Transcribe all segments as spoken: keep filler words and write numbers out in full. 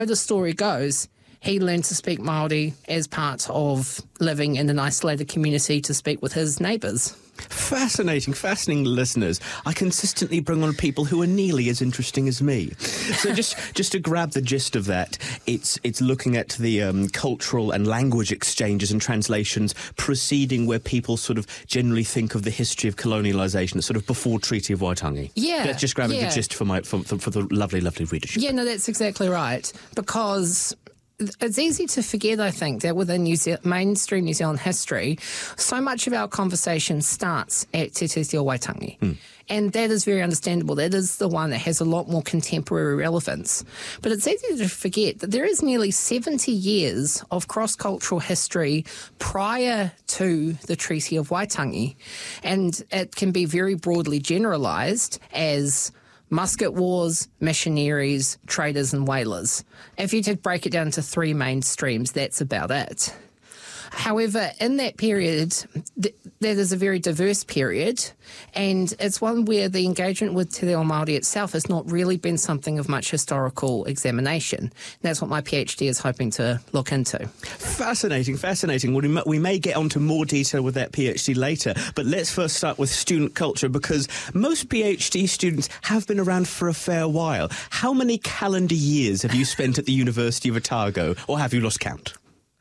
The story goes, he learned to speak Māori as part of living in an isolated community to speak with his neighbours. Fascinating, fascinating listeners. I consistently bring on people who are nearly as interesting as me. So just just to grab the gist of that, it's it's looking at the um, cultural and language exchanges and translations proceeding where people sort of generally think of the history of colonialisation, sort of before Treaty of Waitangi. Yeah. That's just grabbing yeah. the gist for, my, for, for the lovely, lovely readership. Yeah, no, that's exactly right. Because it's easy to forget, I think, that within New Zealand, mainstream New Zealand history, so much of our conversation starts at Te Tiriti o Waitangi. Mm. And that is very understandable. That is the one that has a lot more contemporary relevance. But it's easy to forget that there is nearly seventy years of cross-cultural history prior to the Treaty of Waitangi. And it can be very broadly generalised as musket wars, missionaries, traders and whalers. If you did break it down to three main streams, that's about it. However, in that period, th- that is a very diverse period, and it's one where the engagement with Te Reo Māori itself has not really been something of much historical examination. That's what my PhD is hoping to look into. Fascinating, fascinating. Well, we may, we may get onto more detail with that PhD later, but let's first start with student culture, because most PhD students have been around for a fair while. How many calendar years have you spent at the University of Otago, or have you lost count?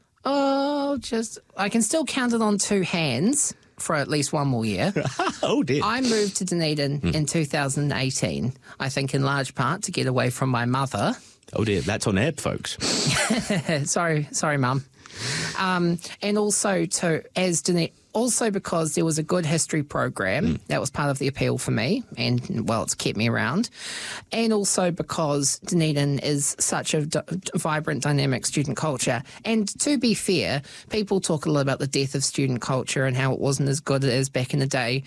Oh, just, I can still count it on two hands for at least one more year. Oh, dear. I moved to Dunedin mm. in two thousand eighteen, I think in large part to get away from my mother. Oh, dear, that's on air, folks. sorry, sorry, Mum. Um, and also to, as Dunedin, also because there was a good history program, mm. that was part of the appeal for me, and, well, it's kept me around. And also because Dunedin is such a d- vibrant, dynamic student culture. And to be fair, people talk a lot about the death of student culture and how it wasn't as good as back in the day.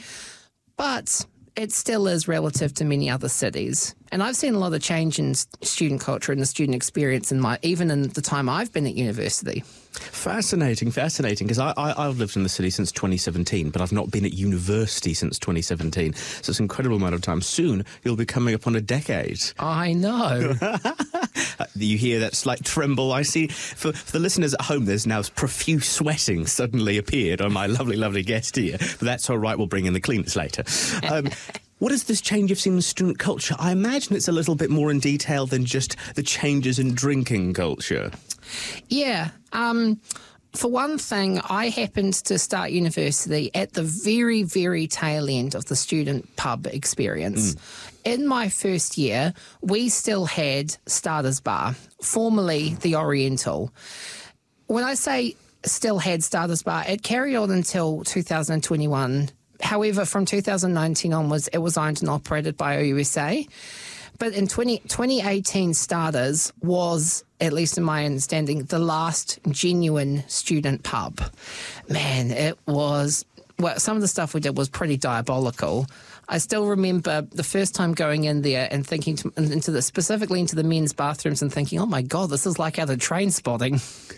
But it still is relative to many other cities. And I've seen a lot of change in student culture and the student experience in my, even in the time I've been at university. Fascinating, fascinating, because I, I, I've lived in the city since twenty seventeen, but I've not been at university since twenty seventeen. So it's an incredible amount of time. Soon, you'll be coming up on a decade. I know. You hear that slight tremble. I see, for, for the listeners at home, there's now profuse sweating suddenly appeared on my lovely, lovely guest here. But that's all right, we'll bring in the cleaners later. Um, What is this change you've seen in student culture? I imagine it's a little bit more in detail than just the changes in drinking culture. Yeah. Um, for one thing, I happened to start university at the very, very tail end of the student pub experience. Mm. In my first year, we still had Starters Bar, formerly the Oriental. When I say still had Starters Bar, it carried on until two thousand twenty-one. However, from two thousand nineteen onwards, it was owned and operated by O U S A. But in twenty, twenty eighteen, Starters was, at least in my understanding, the last genuine student pub. Man, it was... Well, some of the stuff we did was pretty diabolical. I still remember the first time going in there and thinking to, into the specifically into the men's bathrooms and thinking, oh my God, this is like out of Train Spotting.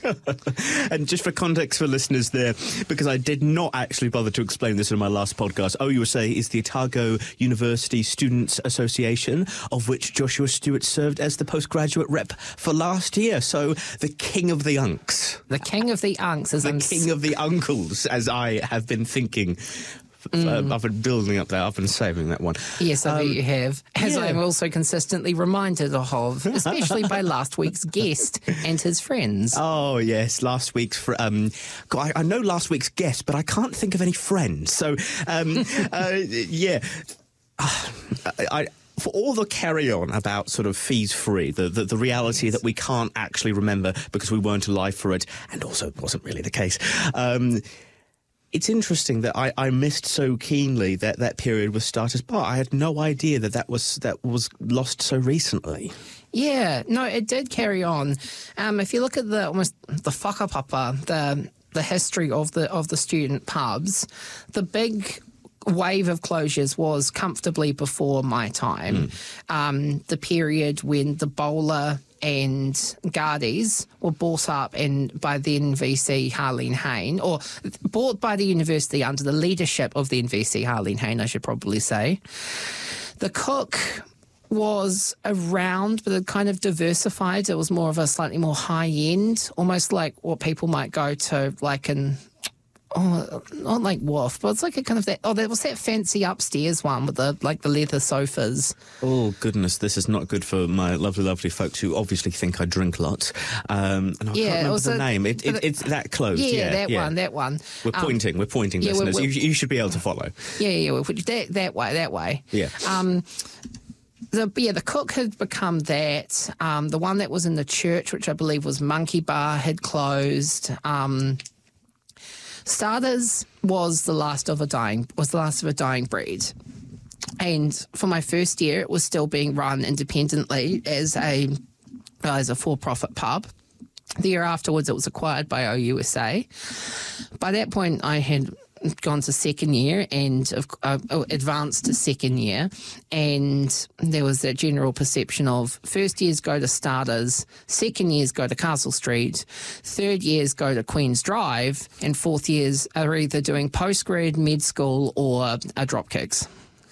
And just for context for listeners there, because I did not actually bother to explain this in my last podcast, O U S A is the Otago University Students Association, of which Joshua Stewart served as the postgraduate rep for last year. So the king of the unks. The king of the unks. As the I'm king of the uncles, as I have been thinking. Mm. I've been building up that. I've been saving that one. Yes, I um, bet you have. As yeah. I'm also consistently reminded of, especially by last week's guest and his friends. Oh, yes, last week's... Fr- um, I, I know last week's guest, but I can't think of any friends. So, um, uh, yeah. I... I For all the carry-on about sort of fees-free, the, the, the reality that we can't actually remember because we weren't alive for it, and also it wasn't really the case, um, it's interesting that I, I missed so keenly that that period was Starters Bar. I had no idea that that was, that was lost so recently. Yeah, no, it did carry on. Um, if you look at the almost the whakapapa, the the history of the of the student pubs, the big wave of closures was comfortably before my time. Mm. Um, the period when the Bowler and Gardies were bought up and by then V C Harleen Hayne, or bought by the university under the leadership of then V C Harleen Hayne, I should probably say. The Cook was around, but it kind of diversified. It was more of a slightly more high end, almost like what people might go to, like in. Oh, not like Wharf, but it's like a kind of that. Oh, there was that fancy upstairs one with the like the leather sofas. Oh goodness, this is not good for my lovely, lovely folks who obviously think I drink lots. Um, and I Yeah, can't it remember was the a- name. It, it, it- it's that close. Yeah, Yeah, that yeah. one, that one. We're Um, pointing. we're pointing, yeah, we're- listeners. we're- you, you should be able to follow. Yeah, yeah, yeah. That that way, that way. Yeah. Um, the yeah, the Cook had become that. Um, the one that was in the church, which I believe was Monkey Bar, had closed. Um, Starters was the last of a dying was the last of a dying breed. And for my first year, it was still being run independently as a as a for-profit pub. The year afterwards, it was acquired by O U S A. By that point, I had gone to second year and uh, advanced to second year, and there was that general perception of first years go to Starters, second years go to Castle Street, third years go to Queen's Drive, and fourth years are either doing postgrad, med school, or uh, Dropkicks.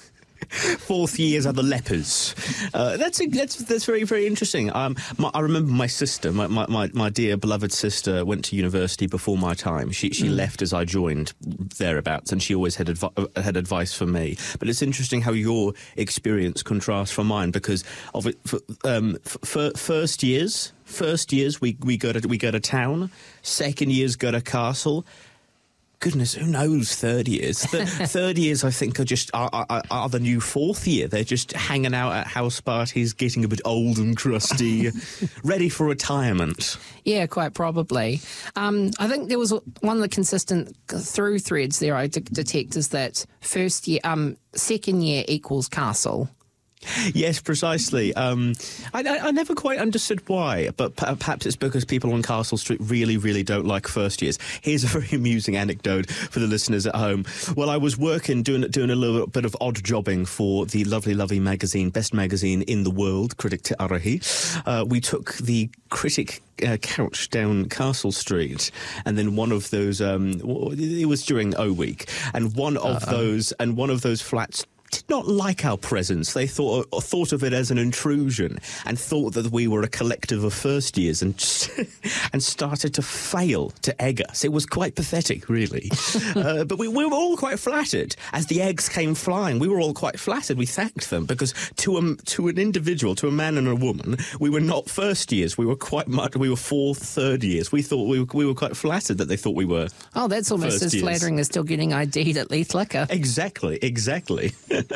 Fourth years are the lepers. Uh, that's a, that's that's very very interesting. Um, my, I remember my sister, my, my, my, my dear beloved sister, went to university before my time. She she mm. left as I joined thereabouts, and she always had advi- had advice for me. But it's interesting how your experience contrasts from mine, because of it. For, um, for first years, first years we, we go to we go to town. Second years go to Castle. Goodness, who knows? Third years. Th- third years, I think, are just are, are, are the new fourth year. They're just hanging out at house parties, getting a bit old and crusty, ready for retirement. Yeah, quite probably. Um, I think there was one of the consistent through threads there I de- detect is that first year, um, second year equals Castle. Yes, precisely. Um, I, I, I never quite understood why, but p- perhaps it's because people on Castle Street really, really don't like first years. Here's a very amusing anecdote for the listeners at home. Well, I was working, doing doing a little bit of odd jobbing for the lovely, lovely magazine, best magazine in the world, Critic Te Arahi. Uh, we took the Critic uh, couch down Castle Street, and then one of those, um, it was during O Week, and one of Uh-oh. those, and one of those flats did not like our presence. They thought thought of it as an intrusion and thought that we were a collective of first years, and just, and started to fail to egg us. It was quite pathetic, really. uh, but we, we were all quite flattered as the eggs came flying. We were all quite flattered. We thanked them because to a, to an individual, to a man and a woman, we were not first years. We were quite much. We were fourth, third years. We thought we were, we were quite flattered that they thought we were. Oh, that's almost as years. flattering as still getting I D'd at Leith Liquor. Exactly, exactly.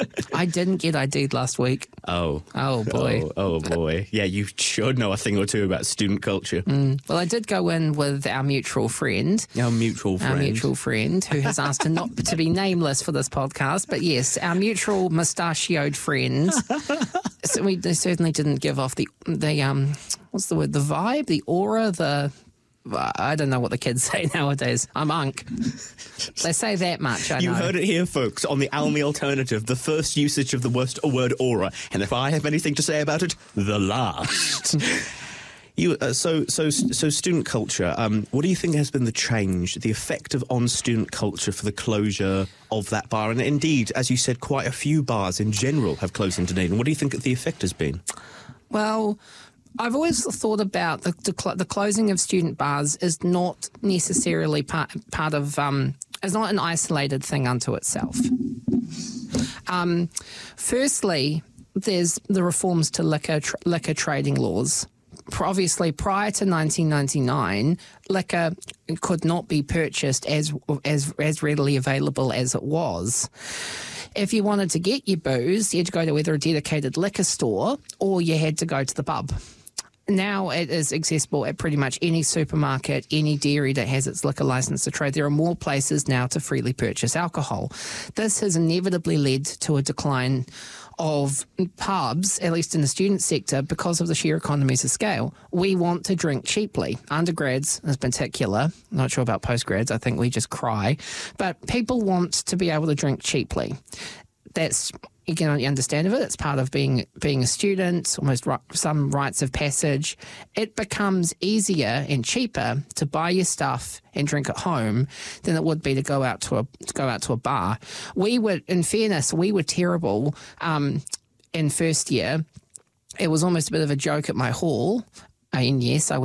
I didn't get I D'd last week. Oh. Oh, boy. Oh, oh, boy. Yeah, you should know a thing or two about student culture. Mm. Well, I did go in with our mutual friend. Our mutual friend. Our mutual friend, who has asked to not to be nameless for this podcast. But yes, our mutual mustachioed friend. So we they certainly didn't give off the, the um, what's the word, the vibe, the aura, the... I don't know what the kids say nowadays. I'm unk. They say that much, I You know. heard it here, folks, on the Almy Alternative, the first usage of the worst word aura. And if I have anything to say about it, the last. You, uh, so, so, so, student culture. Um, what do you think has been the change, the effect of on student culture for the closure of that bar? And indeed, as you said, quite a few bars in general have closed in Dunedin. What do you think the effect has been? Well, I've always thought about the, the, cl- the closing of student bars is not necessarily part part of um, is not an isolated thing unto itself. Um, firstly, there's the reforms to liquor tr- liquor trading laws. Obviously, prior to nineteen ninety-nine, liquor could not be purchased as as as readily available as it was. If you wanted to get your booze, you had to go to either a dedicated liquor store or you had to go to the pub. Now it is accessible at pretty much any supermarket, any dairy that has its liquor license to trade. There are more places now to freely purchase alcohol. This has inevitably led to a decline of pubs, at least in the student sector, because of the sheer economies of scale. We want to drink cheaply. Undergrads in particular, not sure about postgrads, I think we just cry. But people want to be able to drink cheaply. That's... You can understand of it. It's part of being being a student, almost ri- some rites of passage. It becomes easier and cheaper to buy your stuff and drink at home than it would be to go out to a to go out to a bar. We were, in fairness, we were terrible. Um, in first year, it was almost a bit of a joke at my hall. And yes, I